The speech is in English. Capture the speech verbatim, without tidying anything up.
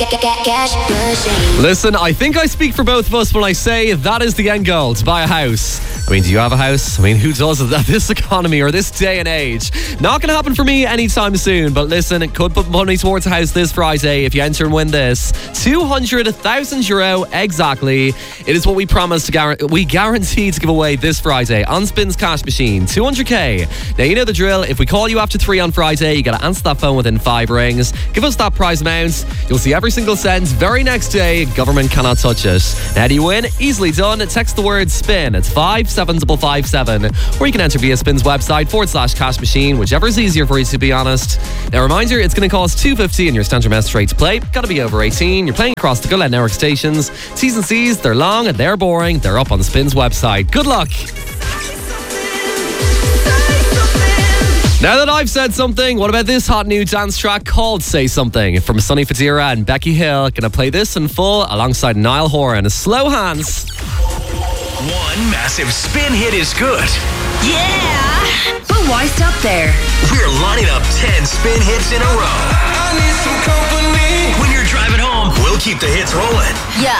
Listen, I think I speak for both of us when I say that is the end goal, to buy a house. I mean, do you have a house? I mean, who does it at this economy or this day and age? Not going to happen for me anytime soon, but listen, it could put money towards a house this Friday if you enter and win this. two hundred thousand euro exactly. It is what we promised to guarantee, we guarantee to give away this Friday on Spins Cash Machine. two hundred k. Now, you know the drill. If we call you after three on Friday, you got to answer that phone within five rings. Give us that prize amount. You'll see every single cent. Very next day, government cannot touch it. Now, how do you win? Easily done. Text the word SPIN. It's five seven five five seven. Or you can enter via Spin's website forward slash cash machine, whichever is easier for you, to be honest. Now, reminder, it's going to cost two fifty in your standard message rate to play. Got to be over eighteen. You're playing across the Go Loud Network stations. T's and C's, they're long and they're boring. They're up on Spin's website. Good luck. Now that I've said something, what about this hot new dance track called Say Something from Sonny Fadira and Becky Hill? Gonna play this in full alongside Niall Horan. Slow Hands. One massive spin hit is good. Yeah! But why stop there? We're lining up ten spin hits in a row. I need some company. When you're driving home, we'll keep the hits rolling. Yeah.